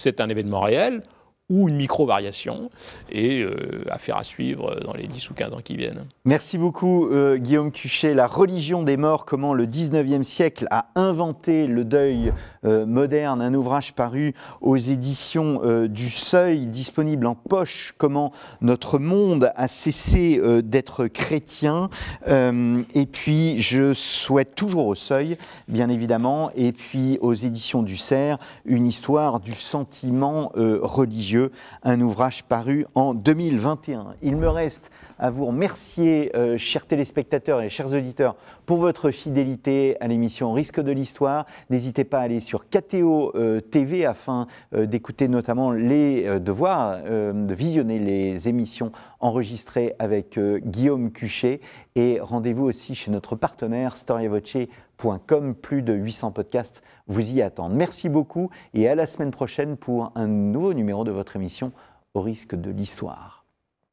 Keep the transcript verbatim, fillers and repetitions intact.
c'est un événement réel ou une micro-variation, et euh, affaire à suivre dans les dix ou quinze ans qui viennent. Merci beaucoup euh, Guillaume Cuchet. La religion des morts, comment le dix-neuvième siècle a inventé le deuil euh, moderne, un ouvrage paru aux éditions euh, du Seuil, disponible en poche, comment notre monde a cessé euh, d'être chrétien. Euh, et puis je souhaite toujours au Seuil, bien évidemment, et puis aux éditions du Cerf, une histoire du sentiment euh, religieux. Un ouvrage paru en deux mille vingt et un. Il me reste à vous remercier, euh, chers téléspectateurs et chers auditeurs, pour votre fidélité à l'émission Risque de l'Histoire. N'hésitez pas à aller sur K T O euh, T V afin euh, d'écouter notamment les, euh, de voir, euh, de visionner les émissions enregistrées avec euh, Guillaume Cuchet. Et rendez-vous aussi chez notre partenaire storyavoce point com. Plus de huit cents podcasts vous y attendent. Merci beaucoup et à la semaine prochaine pour un nouveau numéro de votre émission Au risque de l'Histoire.